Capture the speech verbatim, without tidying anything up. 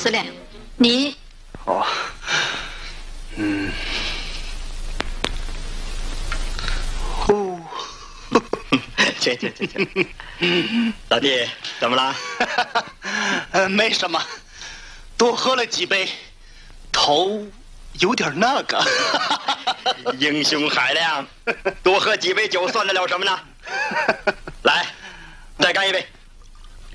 司令，你哦，嗯，哦， 请请请请，老弟，怎么了？ 呃，没什么，多喝了几杯，头有点那个。 英雄海量，多喝几杯酒算得了什么呢？来，再干一杯。